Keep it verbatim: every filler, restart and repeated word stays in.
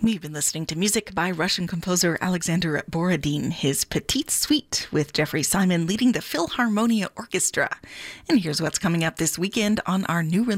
We've been listening to music by Russian composer Alexander Borodin, his Petite Suite, with Jeffrey Simon leading the Philharmonia Orchestra. And here's what's coming up this weekend on our new release.